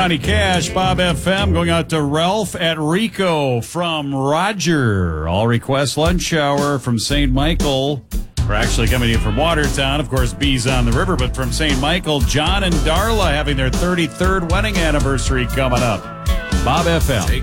Johnny Cash, Bob FM, going out to Ralph at Rico from Roger. All request lunch hour from St. Michael. We're actually coming in from Watertown. Of course, Bees on the River, but from St. Michael, John and Darla having their 33rd wedding anniversary coming up. Bob FM.